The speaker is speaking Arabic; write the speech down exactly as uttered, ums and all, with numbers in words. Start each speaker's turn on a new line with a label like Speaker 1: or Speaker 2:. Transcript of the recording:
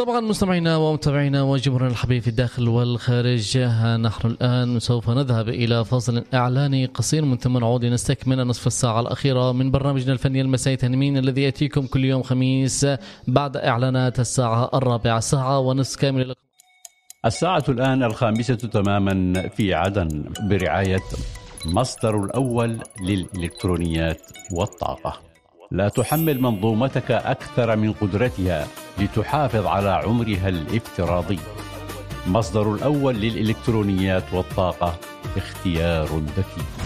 Speaker 1: طبعا مستمعينا ومتابعينا وجمهورنا الحبيب في الداخل والخارج، نحن الآن سوف نذهب إلى فاصل إعلاني قصير، من ثم نعود لنستكمل نصف الساعة الأخيرة من برنامجنا الفني المسائي تنمين الذي يأتيكم كل يوم خميس بعد إعلانات الساعة الرابعة، ساعة ونصف كاملة لكم.
Speaker 2: الساعة الآن الخامسة تماما في عدن برعاية مصدر الأول للإلكترونيات والطاقة. لا تحمل منظومتك أكثر من قدرتها لتحافظ على عمرها الافتراضي. مصدر الأول للإلكترونيات والطاقة، اختيار ذكي.